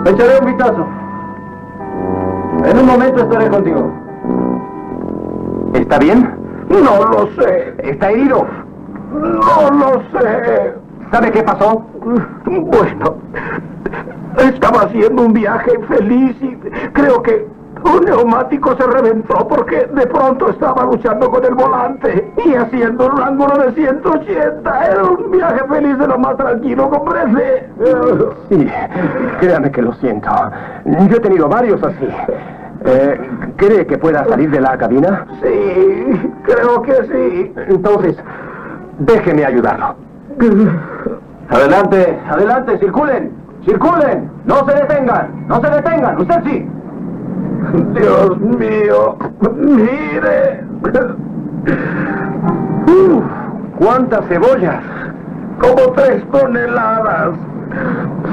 Echaré un vistazo. En un momento estaré contigo. ¿Está bien? No lo sé. ¿Está herido? No lo sé. ¿Sabe qué pasó? Bueno, estaba haciendo un viaje feliz y creo que un neumático se reventó porque de pronto estaba luchando con el volante y haciendo un ángulo de 180. Era un viaje feliz de lo más tranquilo, ¿comprende? Sí, créame que lo siento. Yo he tenido varios así. ¿Cree que pueda salir de la cabina? Sí, creo que sí. Entonces, déjeme ayudarlo. Adelante, adelante, circulen, circulen. No se detengan, no se detengan. Usted sí. Dios mío, mire. ¡Cuántas cebollas! Como 3 toneladas.